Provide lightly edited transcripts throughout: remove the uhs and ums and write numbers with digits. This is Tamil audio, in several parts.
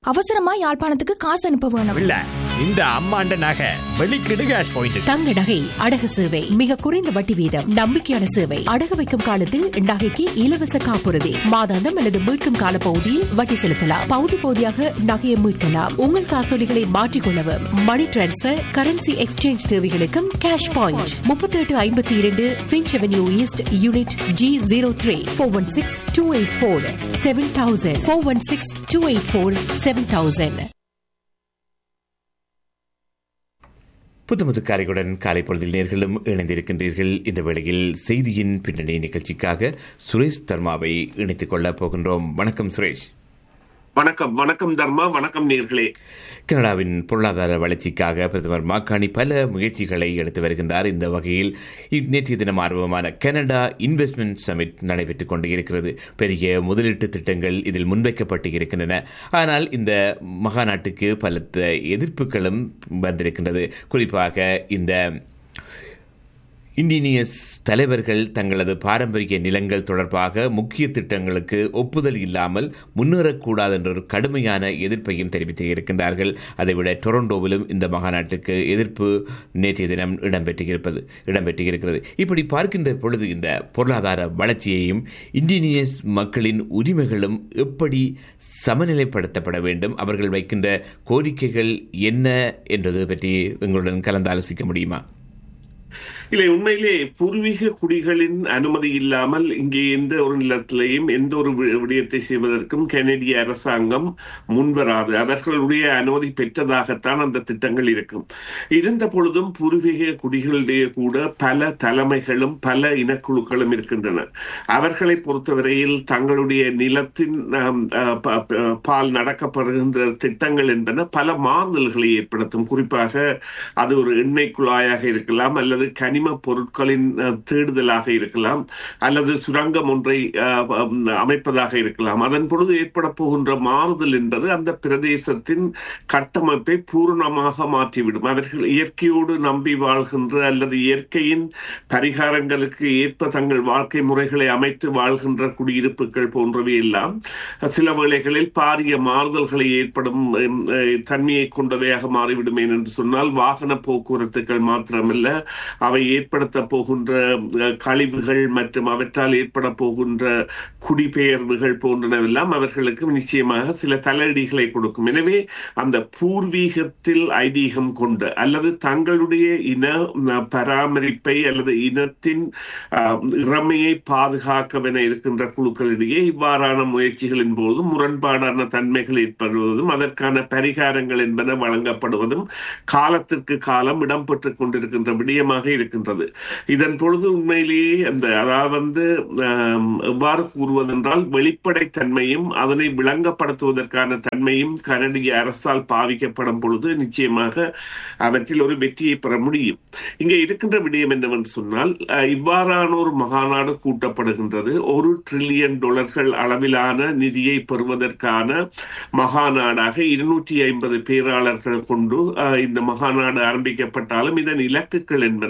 அவசரமா யாழ்ப்பாணத்துக்கு காசு அனுப்ப வேணும். இல்ல இந்த அம்மாண்ட நகை வெளிக்கிடு கேஷ் பாயிண்ட். தங்க நகை அடகு சேவை மிக குறைந்த வட்டி வீதம், நம்பிக்கையான சேவை. அடகு வைக்கும் காலத்தில் நகைக்கு இலவச காப்புறுதி, மாதாந்தம் அல்லது மீட்கும் கால பகுதியில் வட்டி செலுத்தலாம். பகுதி பகுதியாக நகையை மீட்கலாம். உங்கள் காசோலிகளை மாற்றிக்கொள்ளவும், மணி டிரான்ஸ்பர், கரன்சி எக்ஸ்சேஞ்ச் தேவைகளுக்கும் cash point. 3852 Finch avenue east, unit G03. 416-284-7000. 416-284-7000. புத்தமுது காலையுடன் காலை பொழுதில் நேர்களும் இணைந்திருக்கின்றீர்கள். இந்த வேளையில் செய்தியின் பின்னணி நிகழ்ச்சிக்காக சுரேஷ் தர்மாவை இணைத்துக் கொள்ளப் போகின்றோம். வணக்கம் சுரேஷ். வணக்கம். வணக்கம் தர்மா. வணக்கம் நேர்களே. கனடாவின் பொருளாதார வளர்ச்சிக்காக பிரதமர் மாக்கானி பல முயற்சிகளை எடுத்து வருகின்றார். இந்த வகையில் நேற்றைய தினம் ஆர்வமான கனடா இன்வெஸ்ட்மெண்ட் சமிட் நடைபெற்றுக் கொண்டு இருக்கிறது. பெரிய முதலீட்டு திட்டங்கள் இதில் முன்வைக்கப்பட்டு இருக்கின்றன. ஆனால் இந்த மகாநாட்டுக்கு பல எதிர்ப்புகளும் வந்திருக்கின்றது. குறிப்பாக இந்த இண்டினியஸ் தலைவர்கள் தங்களது பாரம்பரிய நிலங்கள் தொடர்பாக முக்கிய திட்டங்களுக்கு ஒப்புதல் இல்லாமல் முன்னேறக்கூடாது என்ற ஒரு கடுமையான எதிர்ப்பையும் தெரிவித்து இருக்கின்றார்கள். அதைவிட டொரண்டோவிலும் இந்த மகாநாட்டுக்கு எதிர்ப்பு நேற்றைய தினம் இடம்பெற்றிருக்கிறது. இப்படி பார்க்கின்ற பொழுது இந்த பொருளாதார வளர்ச்சியையும் இண்டினியஸ் மக்களின் உரிமைகளும் எப்படி சமநிலைப்படுத்தப்பட வேண்டும், அவர்கள் வைக்கின்ற கோரிக்கைகள் என்ன என்பது பற்றி எங்களுடன் கலந்து ஆலோசிக்க முடியுமா? இல்லை, உண்மையிலே பூர்வீக குடிகளின் அனுமதி இல்லாமல் இங்கே எந்த ஒரு நிலத்திலையும் எந்த ஒரு விடயத்தை செய்வதற்கும் கனடிய அரசாங்கம் முன்வராது. அவர்களுடைய அனுமதி பெற்றதாகத்தான் அந்த திட்டங்கள் இருக்கும். இருந்த பொழுதும் பூர்வீக குடிகளிடையே கூட பல தலைமைகளும் பல இனக்குழுக்களும் இருக்கின்றன. அவர்களை பொறுத்தவரையில் தங்களுடைய நிலத்தின் பால் நடக்கப்படுகின்ற திட்டங்கள் என்பன பல மாறுதல்களை ஏற்படுத்தும். குறிப்பாக அது ஒரு எண்ணெய் குழாயாக இருக்கலாம், அல்லது கனிம பொருட்களின் தேடுதலாக இருக்கலாம், அல்லது சுரங்கம் ஒன்றை அமைப்பதாக இருக்கலாம். அதன் பொழுது ஏற்பட போகின்ற மாறுதல் என்பது அந்த பிரதேசத்தின் கட்டமைப்பை பூரணமாக மாற்றிவிடும். அவர்கள் இயற்கையோடு நம்பி வாழ்கின்ற அல்லது இயற்கையின் பரிகாரங்களுக்கு ஏற்ப தங்கள் வாழ்க்கை முறைகளை அமைத்து வாழ்கின்ற குடியிருப்புகள் போன்றவை எல்லாம் சில வேளைகளில் பாரிய மாறுதல்களை ஏற்படும் தன்மையை கொண்டவையாக மாறிவிடும். என்று சொன்னால் வாகன போக்குவரத்துகள் மாத்திரமல்ல, அவை ஏற்படுத்த போகின்ற கழிவுகள் மற்றும் அவற்றால் ஏற்பட போகின்ற குடிபெயர்வுகள் போன்றனவெல்லாம் அவர்களுக்கு நிச்சயமாக சில தலையடிகளை கொடுக்கும். எனவே அந்த பூர்வீகத்தில் ஐதீகம் கொண்டு அல்லது தங்களுடைய இன பராமரிப்பை அல்லது இனத்தின் இறமையை பாதுகாக்கவென இருக்கின்ற குழுக்களிடையே இவ்வாறான முயற்சிகளின் போது முரண்பாடான தன்மைகள் ஏற்படுவதும் அதற்கான பரிகாரங்கள் என்பன வழங்கப்படுவதும் காலத்திற்கு காலம் இடம்பெற்றுக் கொண்டிருக்கின்ற விடயமாக இருக்கின்றது. இதன் பொழுது உண்மையிலேயே அதாவது எவ்வாறு கூறுவதென்றால் வெளிப்படைத்தன்மையும் அதனை விளங்கப்படுத்துவதற்கான தன்மையும் கனடிய அரசால் பாவிக்கப்படும் பொழுது நிச்சயமாக அவற்றில் ஒரு வெற்றியை பெற முடியும். இங்கே இருக்கின்ற விடயம் என்னவென்று சொன்னால், இவ்வாறான ஒரு மகாநாடு கூட்டப்படுகின்றது. $1 டிரில்லியன் அளவிலான நிதியை பெறுவதற்கான மகாநாடாக 250 பேராளர்கள் கொண்டு இந்த மகாநாடு ஆரம்பிக்கப்பட்டாலும் இதன் இலக்குகள் என்பன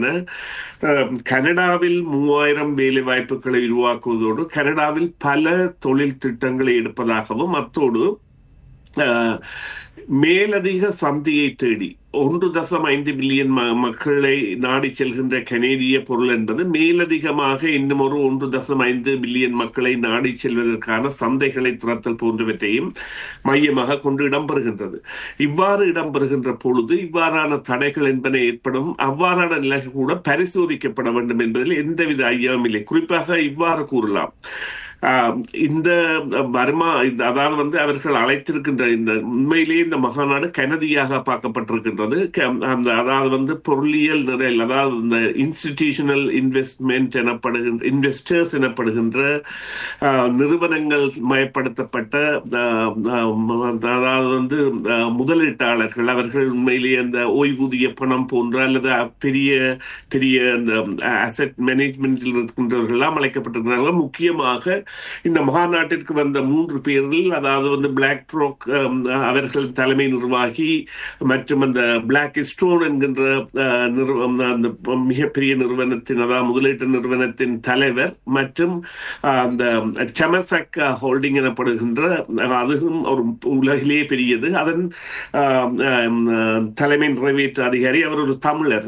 கனடாவில் 3000 வேலை வாய்ப்புகளை உருவாக்குவதோடு கனடாவில் பல தொழில் திட்டங்களை எடுப்பதாகவும் அத்தோடு மேலதிக சந்தையை தேடி 1.5 பில்லியன் மக்களை நாடி செல்கின்ற கனேடிய பொருள் என்பது மேலதிகமாக இன்னும் ஒரு 1.5 பில்லியன் மக்களை நாடி செல்வதற்கான சந்தைகளை திறத்தல் போன்றவற்றையும் மையமாக கொண்டு இடம்பெறுகின்றது. இவ்வாறு இடம்பெறுகின்ற பொழுது இவ்வாறான தடைகள் என்பன ஏற்படும். அவ்வாறான நிலைகள் கூட பரிசோதிக்கப்பட வேண்டும் என்பதில் எந்தவித ஐயமும் இல்லை. குறிப்பாக இவ்வாறு கூறலாம், இந்த பர்மா அதாவது அவர்கள் அழைத்திருக்கின்ற இந்த உண்மையிலேயே இந்த மகாநாடு கனதியாக பார்க்கப்பட்டிருக்கின்றது. அதாவது பொருளியல் நிலையில், அதாவது இந்த இன்ஸ்டிடியூஷனல் இன்வெஸ்ட்மெண்ட் எனப்படுகின்ற இன்வெஸ்டர்ஸ் எனப்படுகின்ற நிறுவனங்கள் மயப்படுத்தப்பட்ட அதாவது முதலீட்டாளர்கள், அவர்கள் உண்மையிலேயே அந்த ஓய்வூதிய பணம் போன்ற அல்லது பெரிய பெரிய அந்த அசெட் மேனேஜ்மெண்டில் இருக்கின்றவர்கள் எல்லாம் அழைக்கப்பட்டிருக்கிறார்கள். முக்கியமாக இந்த மகாநாட்டிற்கு வந்த 3 பேரில், அதாவது வந்து பிளாக் ராக் அவர்கள் தலைமை நிர்வாகி மற்றும் அந்த பிளாக் ஸ்டோன் என்கின்ற அந்த மிகப்பெரிய நிறுவனத்தின், அதாவது முதலீட்டு நிறுவனத்தின் தலைவர் மற்றும் அந்த டெமசக் ஹோல்டிங் எனப்படுகின்ற, அதுவும் ஒரு உலகிலேயே பெரியது, அதன் தலைமை நிறைவேற்று அதிகாரி, அவர் ஒரு தமிழர்,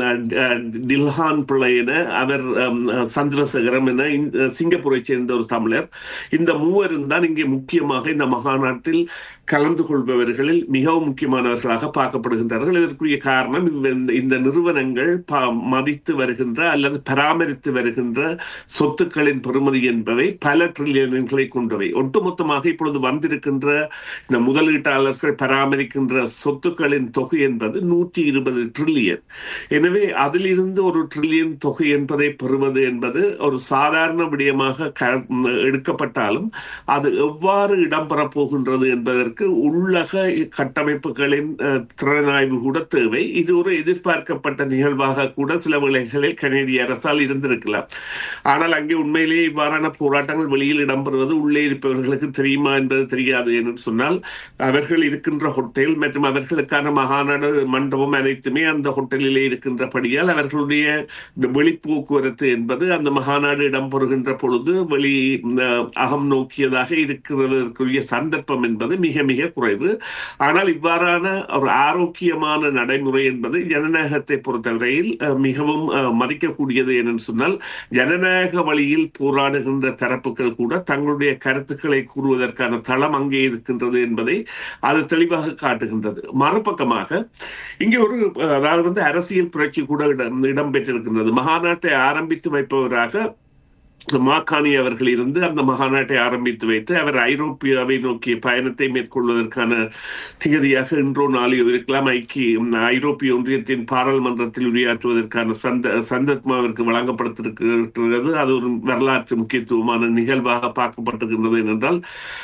டில்ஹான் பிள்ளை என, அவர் சந்திரசேகரம் என சிங்கப்பூரை சேர்ந்த ஒரு தமிழர். இந்த மூவரும் தான் இங்கே முக்கியமாக இந்த மகாநாட்டில் கலந்து கொள்பவர்களில் மிகவும் முக்கியமானவர்களாக பார்க்கப்படுகின்றார்கள். இதற்குரிய காரணம், இந்த நிறுவனங்கள் மதித்து வருகின்ற அல்லது பராமரித்து வருகின்ற சொத்துக்களின் பெறுமதி என்பவை பல டிரில்லியன்களை கொண்டவை. ஒட்டுமொத்தமாக இப்பொழுது வந்திருக்கின்ற இந்த முதலீட்டாளர்கள் பராமரிக்கின்ற சொத்துக்களின் தொகை என்பது 120 டிரில்லியன். எனவே அதிலிருந்து ஒரு டிரில்லியன் தொகை என்பதை பெறுவது என்பது ஒரு சாதாரண விடயமாக எடுக்கப்பட்டாலும் அது எவ்வாறு இடம்பெறப் போகின்றது என்பதற்கு உள்ளக கட்டமைப்புகளின் திறனாய்வு கூட தேவை. இது ஒரு எதிர்பார்க்கப்பட்ட நிகழ்வாக கூட சில வேளைகளில் கனேடிய அரசால் இருந்திருக்கலாம். ஆனால் அங்கே உண்மையிலேயே இவ்வாறான போராட்டங்கள் வெளியில் இடம்பெறுவது உள்ளே இருப்பவர்களுக்கு தெரியுமா என்பது தெரியாது. என்று சொன்னால் அவர்கள் இருக்கின்ற ஹோட்டல் மற்றும் அவர்களுக்கான மகாநாடு மண்டபம் அனைத்துமே அந்த ஹோட்டலிலே இருக்கின்றபடியால் அவர்களுடைய வெளிப்போக்குவரத்து என்பது அந்த மகாநாடு இடம்பெறுகின்ற பொழுது வெளி அகம் நோக்கியதாக இருக்கிறதற்குரிய சந்தர்ப்பம் என்பது மிக மிக குறைவு. ஆனால் இவ்வாறான ஒரு ஆரோக்கியமான நடைமுறை என்பது ஜனநாயகத்தை பொறுத்தவரையில் மிகவும் மதிக்கக்கூடியது. என்று சொன்னால் ஜனநாயக வழியில் போராடுகின்ற தரப்புகள் கூட தங்களுடைய கருத்துக்களை கூறுவதற்கான தளம் அங்கே இருக்கின்றது என்பதை அது தெளிவாக காட்டுகின்றது. மறுபக்கமாக இங்கே ஒரு, அதாவது வந்து அரசியல் புரட்சி கூட இடம்பெற்றிருக்கின்றது. மகாநாட்டை ஆரம்பித்து வைப்பவராக மாக்கானி அவர்கள் இருந்து அந்த மகாநாட்டை ஆரம்பித்து வைத்து அவர் ஐரோப்பியாவை நோக்கிய பயணத்தை மேற்கொள்வதற்கான திகதியாக இன்றோ நாளையோ இருக்கலாம். ஐரோப்பிய ஒன்றியத்தின் பாராளுமன்றத்தில் உரையாற்றுவதற்கான சந்தர்ப்பம் அவருக்கு வழங்கப்பட்டிருக்கிறது. அது ஒரு வரலாற்று முக்கியத்துவமான நிகழ்வாக பார்க்கப்பட்டிருக்கின்றது. ஏனென்றால்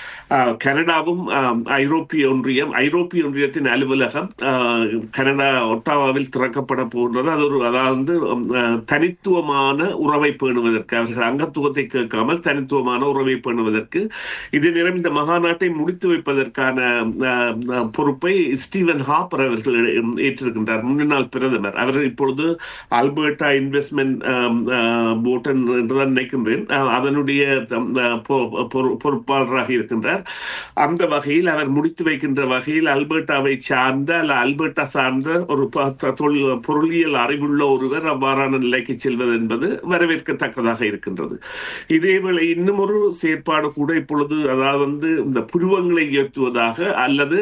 கனடாவும் ஐரோப்பிய ஒன்றியத்தின் அலுவலகம் கனடா ஒட்டாவாவில் திறக்கப்பட போகின்றது. அது ஒரு, அதாவது தனித்துவமான உறவை பேணுவதற்கு, அவர்கள் அங்கத்துவத்தை கேட்காமல் தனித்துவமான உறவை பேணுவதற்கு, இதே நேரம் இந்த மகாநாட்டை முடித்து வைப்பதற்கான பொறுப்பை ஸ்டீவன் ஹாப்பர் அவர்கள் ஏற்றிருக்கின்றார், முன்னாள் பிரதமர். அவர் இப்பொழுது அல்பர்டா இன்வெஸ்ட்மெண்ட் போர்ட் என்றுதான் நினைக்கின்றேன், அதனுடைய பொறுப்பாளராக இருக்கின்றார். அந்த வகையில் அவர் முடித்து வைக்கின்ற வகையில் அல்பர்டாவை சார்ந்த அல்ல அல்பர்டா சார்ந்த ஒரு பொருளியல் அறிவுள்ள ஒருவர் அவ்வாறான நிலைக்கு செல்வது என்பது வரவேற்கத்தக்கதாக இருக்கின்றது. இதேவேளை இன்னும் ஒரு செயற்பாடு கூட இப்பொழுது, அதாவது வந்து இந்த புருவங்களை உயர்த்துவதாக அல்லது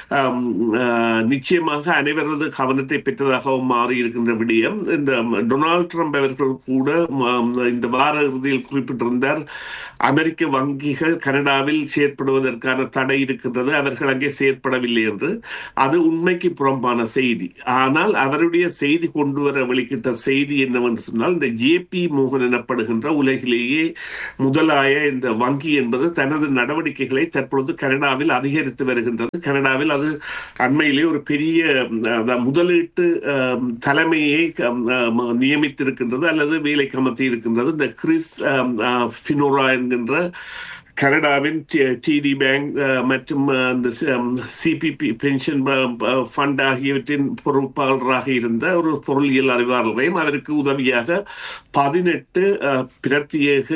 நிச்சயமாக அனைவரது கவனத்தை பெற்றதாகவும் மாறி இருக்கின்ற விடயம், இந்த டொனால்ட் ட்ரம்ப் அவர்கள் கூட இந்த வார இறுதியில் குறிப்பிட்டிருந்தார், அமெரிக்க வங்கிகள் கனடாவில் செயற்படுவதற்கான தடை இருக்கின்றது, அவர்கள் அங்கே செயற்படவில்லை என்று. அது உண்மைக்கு புறம்பான செய்தி. ஆனால் அவருடைய செய்தி கொண்டு வர வெளிக்கிட்ட செய்தி என்னவென்று சொன்னால், இந்த ஜேபி மோகன் எனப்படுகின்ற உலகிலேயே முதலாய இந்த வங்கி என்பது தனது நடவடிக்கைகளை தற்பொழுது கனடாவில் அதிகரித்து வருகின்றது. கனடாவில் அது அண்மையிலே ஒரு பெரிய முதலீட்டு தலைமையை நியமித்திருக்கின்றது அல்லது வேலைக்கு அமர்த்தி இருக்கின்றது. இந்த கிறிஸ் ஃபினோரா என்கின்ற கனடாவின் டிடி பேங்க் மற்றும் அந்த சிபிபி பென்ஷன் ஃபண்ட் ஆகியவற்றின் பொறுப்பாளராக இருந்த ஒரு பொருளியல் அறிவாளரையும் அவருக்கு உதவியாக 18 பிரத்யேக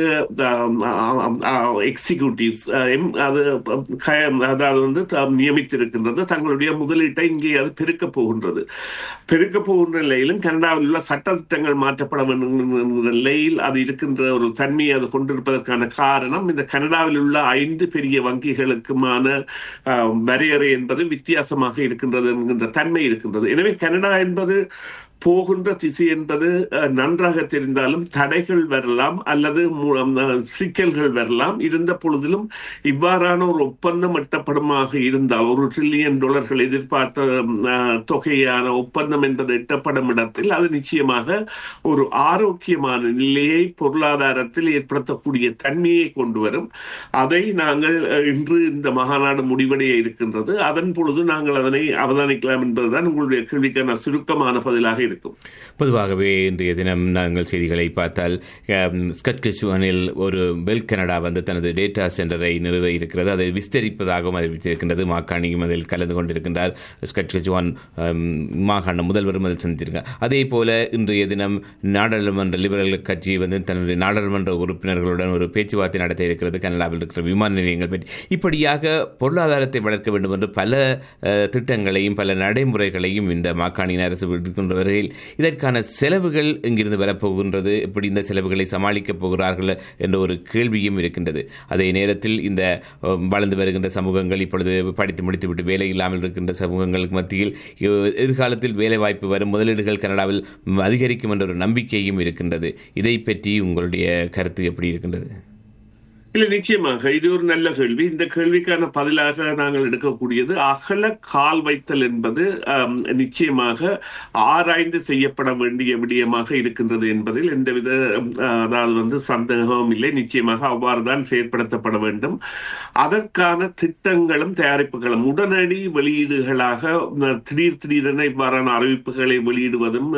எக்ஸிக்யூட்டிவ்ஸ் அதாவது வந்து நியமித்திருக்கின்றது. தங்களுடைய முதலீட்டை இங்கே அது பெருக்கப் போகின்ற நிலையிலும் கனடாவில் உள்ள சட்டத்திட்டங்கள் மாற்றப்பட வேண்டும் நிலையில் அது இருக்கின்ற ஒரு தன்மையை அது கொண்டிருப்பதற்கான காரணம், இந்த கனடாவில் உள்ள 5 பெரிய வங்கிகளுக்குமான வரையறை என்பது வித்தியாசமாக இருக்கின்றது என்கின்ற தன்மை இருக்கின்றது. எனவே கனடா என்பது போகின்ற திசை என்பது நன்றாக தெரிந்தாலும் தடைகள் வரலாம் அல்லது சிக்கல்கள் வரலாம். இருந்த பொழுதிலும் இவ்வாறான ஒரு ஒப்பந்தம் எட்டப்படுமாக இருந்தால், $1 டிரில்லியன் எதிர்பார்த்த தொகையான ஒப்பந்தம் என்பது எட்டப்படும் இடத்தில் அது நிச்சயமாக ஒரு ஆரோக்கியமான நிலையை பொருளாதாரத்தில் ஏற்படுத்தக்கூடிய தன்மையை கொண்டு வரும். அதை நாங்கள் இன்று இந்த மகாநாடு முடிவடைய இருக்கின்றது. அதன் பொழுது நாங்கள் அதனை அவதானிக்கலாம் என்பதுதான் உங்களுடைய கேள்விக்கான சுருக்கமான பதிலாக இருக்கும். பொதுவாகவே இன்றைய தினம் நாங்கள் செய்திகளை பார்த்தால் ஸ்கட்கிச்சுவானில் ஒரு பெல் கனடா தனது டேட்டா சென்டரை நிறுவ இருக்கிறது. அதை விஸ்தரிப்பதாகவும் அறிவித்திருக்கின்றது. மாகாணியும் அதில் கலந்து கொண்டிருக்கின்றார். ஸ்கட்கிச்சுவான் மாகாண முதல்வரும் அதில் சந்தித்திருக்கிறார். அதே போல இன்றைய தினம் நாடாளுமன்ற லிபரல் கட்சி தன்னுடைய நாடாளுமன்ற உறுப்பினர்களுடன் ஒரு பேச்சுவார்த்தை நடத்த இருக்கிறது. கனடாவில் இருக்கிற விமான நிலையங்கள் பற்றி இப்படியாக பொருளாதாரத்தை வளர்க்க வேண்டும் என்று பல திட்டங்களையும் பல நடைமுறைகளையும் இந்த மாகாணியின் அரசு விடுக்கின்ற வகையில் இதற்கான செலவுகள் இங்கிருந்து வரப்போகின்றது, எப்படி இந்த செலவுகளை சமாளிக்கப் போகிறார்கள் என்ற ஒரு கேள்வியும் இருக்கின்றது. அதே நேரத்தில் இந்த வளர்ந்து வருகின்ற சமூகங்கள் இப்பொழுது படித்து முடித்துவிட்டு வேலை இல்லாமல் இருக்கின்ற சமூகங்களுக்கு மத்தியில் எதிர்காலத்தில் வேலைவாய்ப்பு வரும், முதலீடுகள் கனடாவில் அதிகரிக்கும் என்ற ஒரு நம்பிக்கையும் இருக்கின்றது. இதை பற்றி உங்களுடைய கருத்து எப்படி இருக்கின்றது? இல்ல, நிச்சயமாக இது ஒரு நல்ல கேள்வி. இந்த கேள்விக்கான பதிலாக நாங்கள் எடுக்கக்கூடியது அகல கால் வைத்தல் என்பது நிச்சயமாக ஆராய்ந்து செய்யப்பட வேண்டிய விடயமாக இருக்கின்றது என்பதில் எந்தவித அதாவது சந்தேகமும் இல்லை. நிச்சயமாக அவ்வாறுதான் செயற்படுத்தப்பட வேண்டும். அதற்கான திட்டங்களும் தயாரிப்புகளும் உடனடி வெளியீடுகளாக திடீரென இவ்வாறான அறிவிப்புகளை வெளியிடுவதும்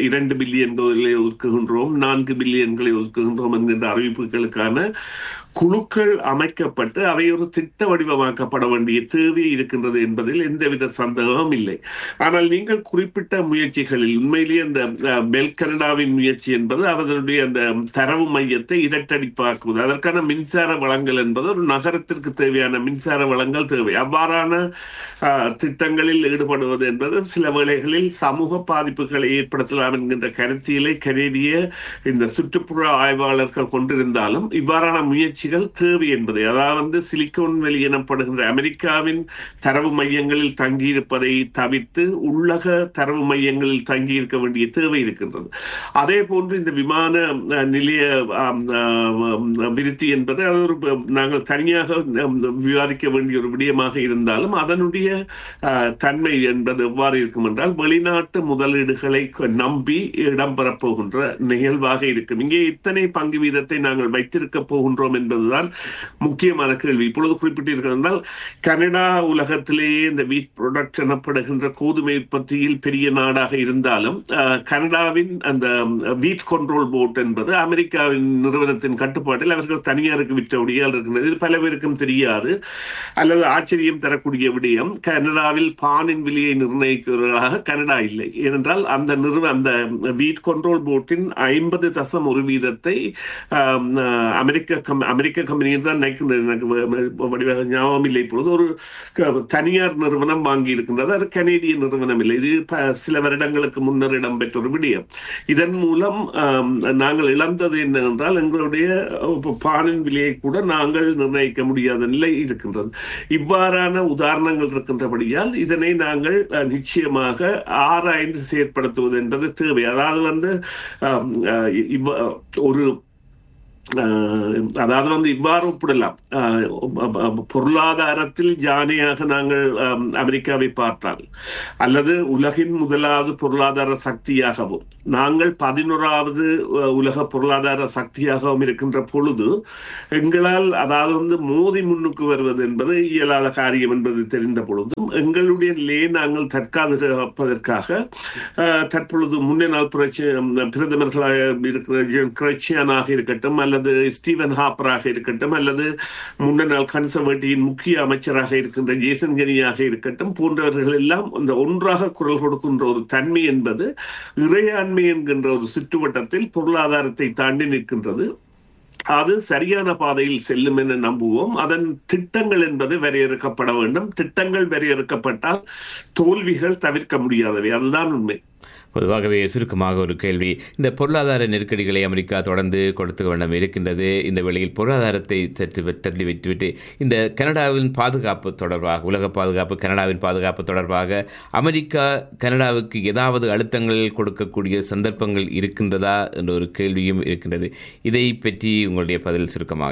2 பில்லியன்களை ஒதுக்குகின்றோம், 4 பில்லியன்களை ஒதுக்குகின்றோம் என்கின்ற அறிவிப்புகளுக்கான குழுக்கள் அமைக்கப்பட்டு அவை ஒரு திட்ட வடிவமாக்கப்பட வேண்டிய தேவை இருக்கின்றது என்பதில் எந்தவித சந்தேகமும் இல்லை. ஆனால் நீங்கள் குறிப்பிட்ட முயற்சிகளில் உண்மையிலேயே அந்த பெல் கனடாவின் முயற்சி என்பது அவர்களுடைய அந்த தரவு மையத்தை இரட்டடிப்பாக்குவது, அதற்கான மின்சார வளங்கள் என்பது ஒரு நகரத்திற்கு தேவையான மின்சார வளங்கள் தேவை. அவ்வாறான திட்டங்களில் ஈடுபடுவது என்பது சில வேளைகளில் சமூக பாதிப்புகளை ஏற்படுத்தலாம் என்கின்ற கருத்தியலை கனேடிய இந்த சுற்றுப்புற ஆய்வாளர்கள் கொண்டிருந்தாலும் இவ்வாறான முயற்சிகள் தேவை என்பதை, அதாவது சிலிக்கான் வேலி எனப்படுகின்ற அமெரிக்காவின் தரவு மையங்களில் தங்கியிருப்பதை தவிர்த்து உள்ளக தரவு மையங்களில் தங்கியிருக்க வேண்டிய தேவை இருக்கின்றது. அதே போன்று இந்த விமான நிலைய விருத்தி என்பது அது ஒரு நாங்கள் தனியாக விவாதிக்க வேண்டிய ஒரு விடயமாக இருந்தாலும் அதனுடைய தன்மை என்பது எவ்வாறு இருக்கும் என்றால் வெளிநாட்டு முதலீடுகளை நம்பி இடம்பெறப் போகின்ற நிகழ்வாக இருக்கும். இங்கே இத்தனை பங்கு வீதத்தை நாங்கள் வைத்திருக்க போகின்றோம் என்பதுதான் முக்கியமான கேள்வி. இப்பொழுது குறிப்பிட்டிருக்கிறால் கனடா உலகத்திலேயே இந்த வீட் ப்ராடக்ட் எனப்படுகின்ற கோதுமை உற்பத்தியில் பெரிய நாடாக இருந்தாலும் கனடாவின் அந்த வீட் கண்ட்ரோல் போர்ட் என்பது அமெரிக்காவின் நிறுவனத்தின் கட்டுப்பாட்டில் அவர்கள் தனியாருக்கு விற்றபடியால் இருக்கின்றது. இது பல பேருக்கும் தெரியாது அல்லது ஆச்சரியம் தரக்கூடிய விடயம். கனடாவில் பானின் விலையை நிர்ணயிக்கிறவர்களாக கனடா இல்லை. ஏனென்றால் அந்த அந்த வீட் கண்ட்ரோல் போர்ட்டின் 50% அமெரிக்க கம்பெனியில் தான் எனக்கு ஞாபகம் இல்லை. இப்பொழுது ஒரு தனியார் நிறுவனம் வாங்கி இருக்கின்றது. அது கனேடிய நிறுவனம் இல்லை. இது சில வருடங்களுக்கு முன்னர் இடம்பெற்ற ஒரு விடயம். இதன் மூலம் நாங்கள் இழந்தது என்னவென்றால் எங்களுடைய பானின் விலையை கூட நாங்கள் நிர்ணயிக்க முடியாத நிலை இருக்கின்றது. இவ்வாறான உதாரணங்கள் இருக்கின்றபடியால் இதனை நாங்கள் நிச்சயமாக ஆராய்ந்து செயற்படுத்துவது என்பது தேவை. அதாவது ஒரு இவ்வாறு ஒப்பிடலாம். பொருளாதாரத்தில் ஜானியாக நாங்கள் அமெரிக்காவை பார்த்தால் அல்லது உலகின் முதலாவது பொருளாதார சக்தியாகவும் நாங்கள் 11வது உலக பொருளாதார சக்தியாகவும் இருக்கின்ற பொழுது எங்களால் அதாவது மோதி முன்னுக்கு வருவது என்பது இயலாத காரியம் என்பது தெரிந்த பொழுதும் எங்களுடைய நிலையை நாங்கள் தற்காப்பதற்காக தற்பொழுது முன்னாள் பிரதமர்களாக இருக்கிற கிரச்சியானாக இருக்கட்டும் அல்லது ஸ்டீவன் ஹாப்பராக இருக்கட்டும் அல்லது முன்னாள் கன்சர்வேட்டிவின் முக்கிய அமைச்சராக இருக்கின்ற ஜேசன் கனியாக இருக்கட்டும் போன்றவர்கள் எல்லாம் இந்த ஒன்றாக குரல் கொடுக்கின்ற ஒரு தன்மை என்பது இறையாண்மை என்கின்ற ஒரு சுற்றுவட்டத்தில் பொருளாதாரத்தை தாண்டி நிற்கின்றது. அது சரியான பாதையில் செல்லும் என நம்புவோம். அதன் திட்டங்கள் என்பது வரையறுக்கப்பட வேண்டும். திட்டங்கள் வரையறுக்கப்பட்டால் தோல்விகள் தவிர்க்க முடியாதவை. அதுதான் உண்மை. பொதுவாகவே சுருக்கமாக ஒரு கேள்வி. இந்த பொருளாதார நெருக்கடிகளை அமெரிக்கா தொடர்ந்து கொடுத்து வண்ணம் இருக்கின்றது. இந்த வேளையில் பொருளாதாரத்தை சற்று தள்ளி வைத்துவிட்டு இந்த கனடாவின் பாதுகாப்பு தொடர்பாக, உலக பாதுகாப்பு, கனடாவின் பாதுகாப்பு தொடர்பாக அமெரிக்கா கனடாவுக்கு ஏதாவது அழுத்தங்கள் கொடுக்கக்கூடிய சந்தர்ப்பங்கள் இருக்கின்றதா என்ற ஒரு கேள்வியும் இருக்கின்றது. இதை பற்றி உங்களுடைய பதில் சுருக்கமாக.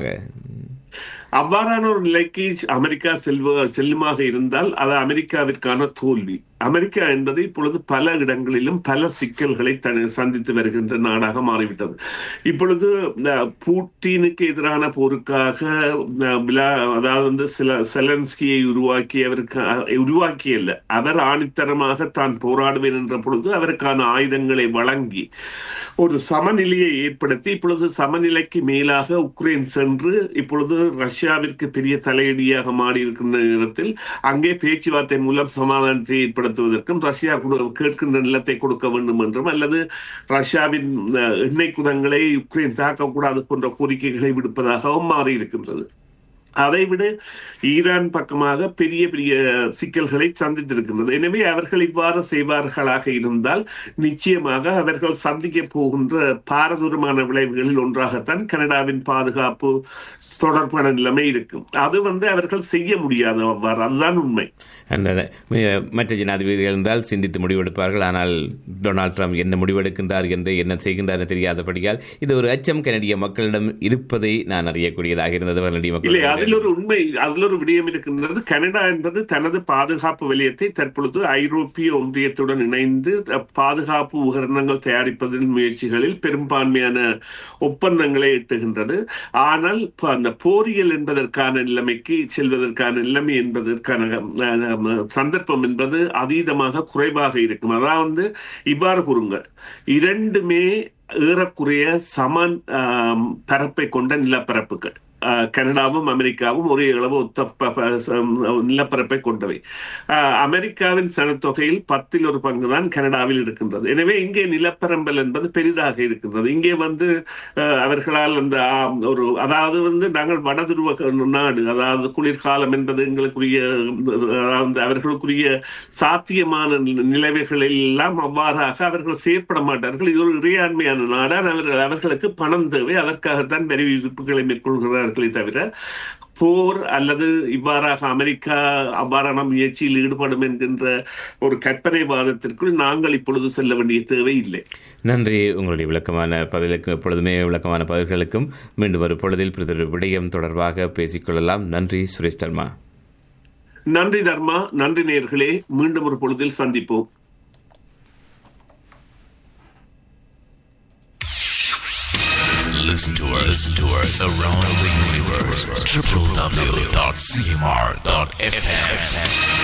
அவ்வாறான ஒரு நிலைக்கு அமெரிக்கா செல்லுமாக இருந்தால் அது அமெரிக்காவிற்கான தோல்வி. அமெரிக்கா என்பது இப்பொழுது பல இடங்களிலும் பல சிக்கல்களை சந்தித்து வருகின்ற நாடாக மாறிவிட்டது. இப்பொழுது பூட்டினுக்கு எதிரான போருக்காக அதாவது செலன்ஸ்கியை உருவாக்கியல்ல, அவர் ஆணித்தரமாக தான் போராடுவேன் என்ற பொழுது அவருக்கான ஆயுதங்களை வழங்கி ஒரு சமநிலையை ஏற்படுத்தி இப்பொழுது சமநிலைக்கு மேலாக உக்ரைன் சென்று இப்பொழுது ரஷ்யாவிற்கு பெரிய தலையடியாக மாறி இருக்கின்ற நேரத்தில் அங்கே பேச்சுவார்த்தை மூலம் சமாதானத்தை ஏற்படுத்துவதற்கும் ரஷ்யா கேட்கின்ற நிலத்தை கொடுக்க வேண்டும் என்றும் அல்லது ரஷ்யாவின் எண்ணெய் குதங்களை யுக்ரைன் தாக்கக்கூடாது போன்ற கோரிக்கைகளை விடுப்பதாகவும் மாறி இருக்கின்றது. அதைவிட ஈரான் பக்கமாக பெரிய பெரிய சிக்கல்களை சந்தித்திருக்கின்றது. எனவே அவர்கள் இவ்வாறு செய்வார்களாக இருந்தால் நிச்சயமாக அவர்கள் சந்திக்க போகின்ற பாரதூரமான விளைவுகளில் ஒன்றாகத்தான் கனடாவின் பாதுகாப்பு தொடர்பான நிலைமை இருக்கும். அது அவர்கள் செய்ய முடியாது, அவ்வாறு அதுதான் உண்மை. மற்ற ஜனாதிபதிகள் இருந்தால் சிந்தித்து முடிவெடுப்பார்கள். ஆனால் டொனால்ட் ட்ரம்ப் என்ன முடிவெடுக்கின்றார் என்று என்ன செய்கின்றார் தெரியாதபடியால் இது ஒரு அச்சம் கனடிய மக்களிடம் இருப்பதை நான் அறியக்கூடியதாக இருந்தது. கனடிய மக்கள் அதில் ஒரு விடயம் இருக்கின்றது. கனடா என்பது தனது பாதுகாப்பு வலயத்தை தற்பொழுது ஐரோப்பிய ஒன்றியத்துடன் இணைந்து பாதுகாப்பு உபகரணங்கள் தயாரிப்பதன் முயற்சிகளில் பெரும்பான்மையான ஒப்பந்தங்களை எட்டுகின்றது. ஆனால் அந்த போரியல் என்பதற்கான நிலைமைக்கு செல்வதற்கான நிலைமை என்பதற்கான சந்தர்ப்பம் என்பது அதீதமாக குறைவாக இருக்கும். அதாவது இவ்வாறு கூறுங்கள், இரண்டுமே ஏறக்குறைய சமன் பரப்பை கொண்ட நிலப்பரப்புகள். கனடாவும் அமெரிக்காவும் ஒரே அளவு ஒத்த நிலப்பரப்பை கொண்டவை. அமெரிக்காவின் சனத்தொகையில் 10% தான் கனடாவில் இருக்கின்றது. எனவே இங்கே நிலப்பரம்பல் என்பது பெரிதாக இருக்கின்றது. இங்கே அவர்களால் அந்த ஒரு அதாவது நாங்கள் வடதுருவ நாடு, அதாவது குளிர்காலம் என்பது எங்களுக்குரிய அவர்களுக்குரிய சாத்தியமான நிலைமைகளில் எல்லாம் அவ்வாறாக அவர்கள் செயற்பட மாட்டார்கள். இது ஒரு இறையாண்மையான நாடான். அவர்களுக்கு பணம் தேவை, அதற்காகத்தான் வரி விதிப்புகளை மேற்கொள்கிறார்கள் தவிர போர் அல்லது இவ்வாறாக அமெரிக்கா அவ்வாறான முயற்சியில் ஈடுபடும் என்கின்ற ஒரு கற்பனை வாதத்திற்குள் நாங்கள் இப்பொழுது செல்ல வேண்டிய தேவை இல்லை. நன்றி உங்களுடைய விளக்கமான பதிலுக்கு. எப்பொழுதுமே விளக்கமான பதில்களுக்கும் மீண்டும் ஒரு பொழுதில் விடயம் தொடர்பாக பேசிக்கொள்ளலாம். நன்றி சுரேஷ் தர்மா. நன்றி தர்மா. நன்றி நேயர்களே, மீண்டும் ஒரு பொழுதில் சந்திப்போம். Listen to us around the universe. www.cmr.fm